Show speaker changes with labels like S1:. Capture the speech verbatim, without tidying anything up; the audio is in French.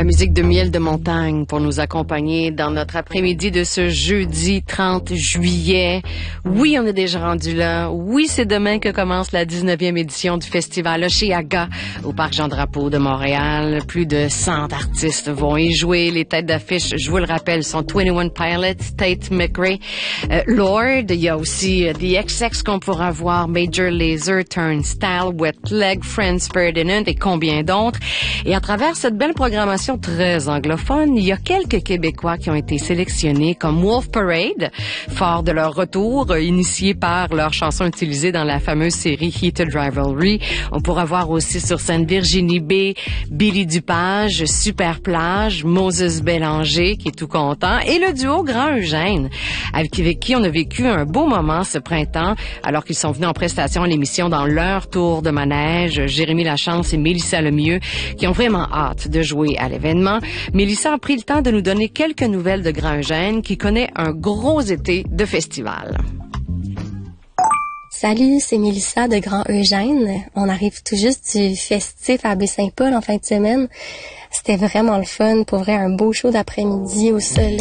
S1: La musique de Miel de Montagne pour nous accompagner dans notre après-midi de ce jeudi trente juillet. Oui, on est déjà rendu là. Oui, c'est demain que commence la dix-neuvième édition du festival Oshéaga au Parc Jean-Drapeau de Montréal. Plus de cent artistes vont y jouer. Les têtes d'affiche, je vous le rappelle, sont Twenty One Pilots, Tate McRae, euh, Lord. Il y a aussi euh, The X X qu'on pourra voir, Major Lazer, Turnstile, Wet Leg, Franz Ferdinand et combien d'autres. Et à travers cette belle programmation très anglophone, il y a quelques Québécois qui ont été sélectionnés comme Wolf Parade, fort de leur retour, euh, initié par leur chanson utilisée dans la fameuse série Heated Rivalry. On pourra voir aussi sur scène Virginie B, Billy Dupage, Super Plage, Moses Bélanger, qui est tout content, et le duo Grand Eugène, avec qui on a vécu un beau moment ce printemps, alors qu'ils sont venus en prestation à l'émission dans leur tour de manège, Jérémy Lachance et Mélissa Lemieux, qui ont vraiment hâte de jouer à l'événement. Mélissa a pris le temps de nous donner quelques nouvelles de Grand Eugène, qui connaît un gros été de festival.
S2: Salut, c'est Mélissa de Grand Eugène. On arrive tout juste du festif à Baie-Saint-Paul en fin de semaine. C'était vraiment le fun. Pour vrai, un beau show d'après-midi au soleil.